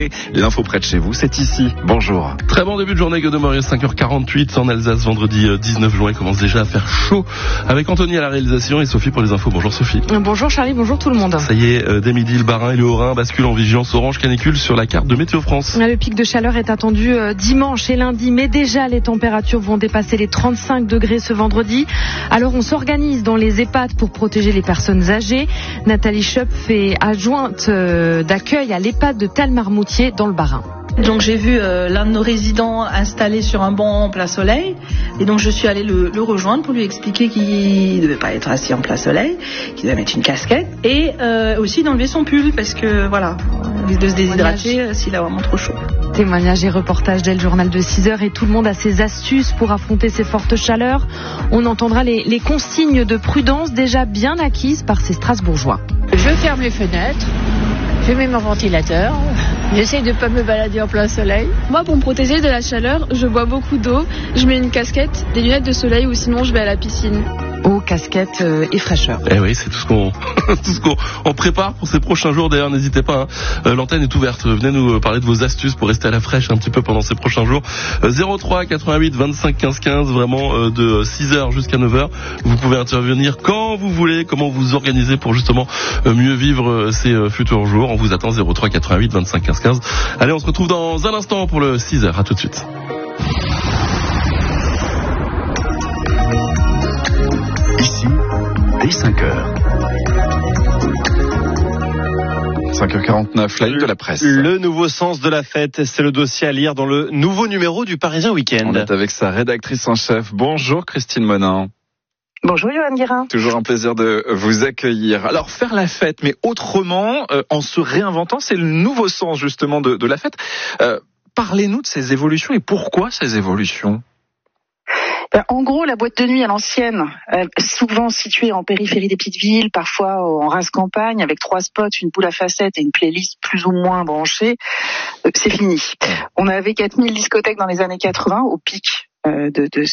L'info près de chez vous, c'est ici. Bonjour. Très bon début de journée, Godemorius, 5h48 en Alsace, vendredi 19 juin. Il commence déjà à faire chaud avec Anthony à la réalisation et Sophie pour les infos. Bonjour Sophie. Bonjour Charlie, bonjour tout le monde. Ça y est, dès midi, le Bas-Rhin et le Haut-Rhin basculent en vigilance orange canicule sur la carte de Météo France. Le pic de chaleur est attendu dimanche et lundi, mais déjà les températures vont dépasser les 35 degrés ce vendredi. Alors on s'organise dans les EHPAD pour protéger les personnes âgées. Nathalie Schöpf est adjointe d'accueil à l'EHPAD de Talmarmoutier dans le Bas-Rhin. Donc j'ai vu l'un de nos résidents installé sur un banc en plein soleil et donc je suis allée le rejoindre pour lui expliquer qu'il ne devait pas être assis en plein soleil, qu'il devait mettre une casquette et aussi d'enlever son pull parce que voilà, il risque de se déshydrater s'il a vraiment trop chaud. Témoignages et reportages dès le journal de 6h et tout le monde a ses astuces pour affronter ces fortes chaleurs. On entendra les consignes de prudence déjà bien acquises par ces Strasbourgeois. Je ferme les fenêtres, je mets mon ventilateur, j'essaye de ne pas me balader en plein soleil. Moi, pour me protéger de la chaleur, je bois beaucoup d'eau, je mets une casquette, des lunettes de soleil ou sinon je vais à la piscine. Eau, casquette et fraîcheur. Eh oui, c'est tout ce qu'on prépare pour ces prochains jours. D'ailleurs, n'hésitez pas, l'antenne est ouverte. Venez nous parler de vos astuces pour rester à la fraîche un petit peu pendant ces prochains jours. 03 88 25 15 15, vraiment de 6h jusqu'à 9h. Vous pouvez intervenir quand vous voulez, comment vous organisez pour justement mieux vivre ces futurs jours. On vous attend 03 88 25 15 15. Allez, on se retrouve dans un instant pour le 6h. À tout de suite. Ici, dès 5h. 5h49, la ligne de la presse. Le nouveau sens de la fête, c'est le dossier à lire dans le nouveau numéro du Parisien Week-end. On est avec sa rédactrice en chef. Bonjour Christine Monin. Bonjour Johan Guérin. Toujours un plaisir de vous accueillir. Alors faire la fête, mais autrement, en se réinventant, c'est le nouveau sens justement de la fête. Parlez-nous de ces évolutions et pourquoi ces évolutions ? En gros, la boîte de nuit à l'ancienne, souvent située en périphérie des petites villes, parfois en race campagne, avec 3 spots, une boule à facettes et une playlist plus ou moins branchée, c'est fini. On avait 4000 discothèques dans les années 80, au pic de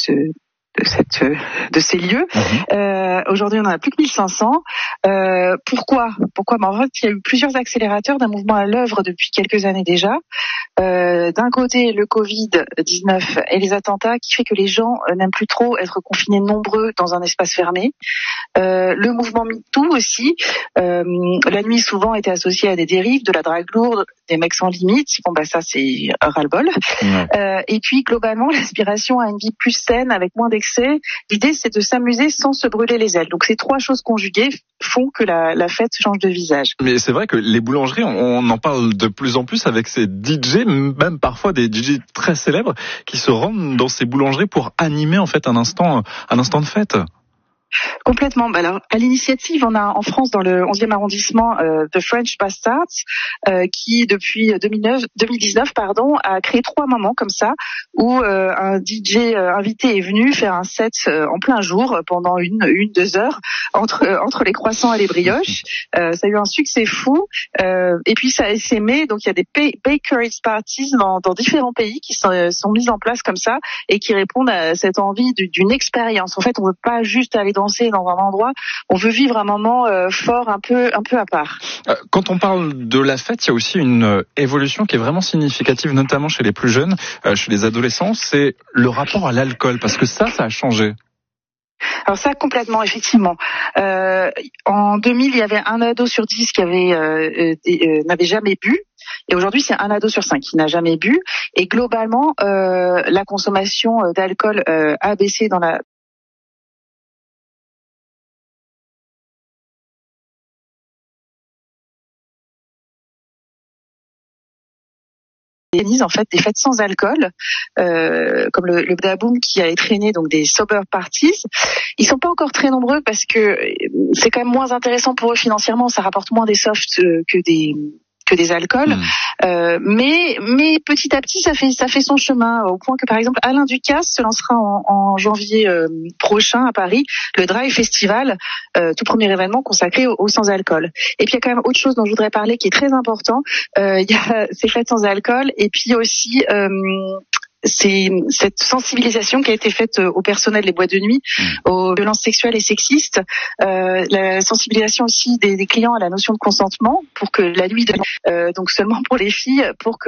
ces lieux. Aujourd'hui, on en a plus que 1500. Pourquoi En fait, il y a eu plusieurs accélérateurs d'un mouvement à l'œuvre depuis quelques années déjà. D'un côté, le Covid-19 et les attentats qui fait que les gens n'aiment plus trop être confinés nombreux dans un espace fermé. Le mouvement MeToo aussi. La nuit souvent était associée à des dérives, de la drague lourde, des mecs sans limite. Bon ça c'est un ras-le-bol. Et puis globalement l'aspiration à une vie plus saine avec moins d'excès. L'idée c'est de s'amuser sans se brûler les ailes. Donc ces 3 choses conjuguées font que la fête change de visage. Mais c'est vrai que les boulangeries, on en parle de plus en plus avec ces DJ, même parfois des DJ très célèbres qui se rendent dans ces boulangeries pour animer en fait un instant de fête. Complètement. Alors, à l'initiative, on a en France, dans le 11e arrondissement, The French Bastards, qui depuis 2019, a créé 3 moments comme ça, où un DJ invité est venu faire un set en plein jour pendant 2 heures entre les croissants et les brioches. Ça a eu un succès fou. Et puis ça a essaimé. Donc il y a des bakery parties dans différents pays qui sont mises en place comme ça et qui répondent à cette envie d'une expérience. En fait, on veut pas juste aller danser dans un endroit, on veut vivre un moment fort, un peu à part. Quand on parle de la fête, il y a aussi une évolution qui est vraiment significative, notamment chez les plus jeunes, chez les adolescents, c'est le rapport à l'alcool, parce que ça a changé. Alors ça, complètement, effectivement. En 2000, il y avait 1 ado sur 10 qui n'avait jamais bu. Et aujourd'hui, c'est 1 ado sur 5 qui n'a jamais bu. Et globalement, la consommation d'alcool a baissé dans la en fait des fêtes sans alcool, comme le Badaboom qui a traîné donc des sober parties. Ils sont pas encore très nombreux parce que c'est quand même moins intéressant pour eux financièrement, ça rapporte moins des softs que des alcools. Mais petit à petit, ça fait son chemin, au point que, par exemple, Alain Ducasse se lancera en janvier prochain à Paris, le Drive Festival, tout premier événement consacré au sans-alcool. Et puis, il y a quand même autre chose dont je voudrais parler qui est très important. Il y a ces fêtes sans alcool et puis aussi c'est cette sensibilisation qui a été faite au personnel des boîtes de nuit, aux violences sexuelles et sexistes, la sensibilisation aussi des clients à la notion de consentement pour que la nuit, donc seulement pour les filles, pour que